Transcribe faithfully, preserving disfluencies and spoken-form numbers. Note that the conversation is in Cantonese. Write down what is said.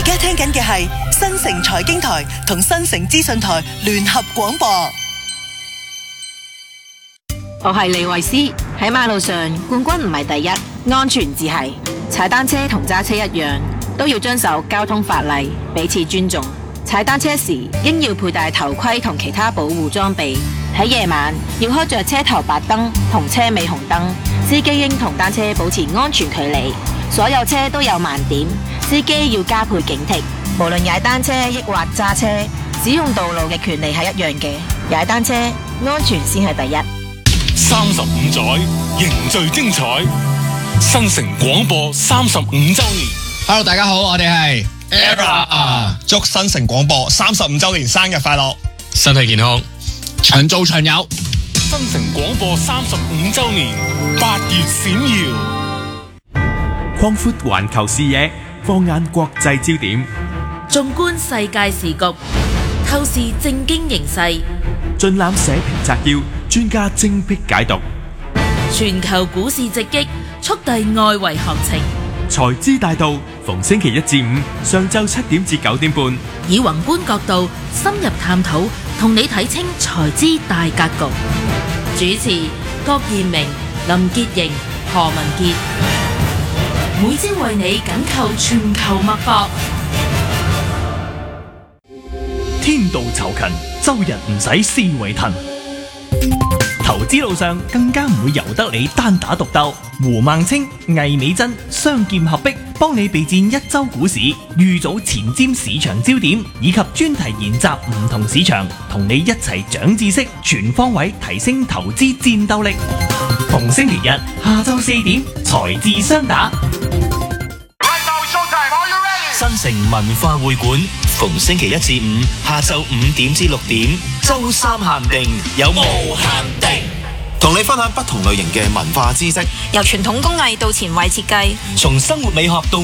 而家聽緊嘅係新城財經台同新城資訊台聯合廣播。 我係李慧詩，喺馬路上冠軍唔係第一，安全至係。踩單車同揸車一樣，都要遵守交通法例，彼此尊重。踩單車時應要佩戴頭盔同其他保護裝備。喺夜晚要開着車頭白燈同車尾紅燈，司機應同單車保持安全距離。所有車都有盲點，司機要加倍警惕。無論踩單車抑或揸車，使用道路嘅權利係一樣嘅。踩單車安全先係第一。 三十五載凝聚精彩，新城廣播三十五周年。 Hello， 大家好，我哋係 Era， 祝新城廣播三十五周年生日快樂， 身體健康，長做長有。 新城廣播三十五周年，八月閃耀， 擴闊環球視野，放眼國際焦點， 縱觀世界時局，透視政經形勢， 盡覽社評摘要，專家精闢解讀， 全球股市直擊，速遞外圍行情。 財資大道，逢星期一至五上晝七點至九點半， 以宏觀角度深入探討，同你睇清財資大格局。主持郭彥明、林潔瑩、何文傑，每朝為你緊扣全球脈搏。 天道酬勤，周日唔使思維騰。投資路上更加唔會由得你單打獨鬥。胡孟青、魏美珍雙劍合璧，幫你備戰一周股市，預早前瞻市場焦點，以及專題研習唔同市場，同你一齊長知識，全方位提升投資戰鬥力。逢星期日下晝四點，財智雙打。 新城文化會館逢星期一至五下晝五點至六點，周三限定有無限定， 同你分享不同類型嘅文化知識， 由傳統工藝到前衛設計， 從生活美學到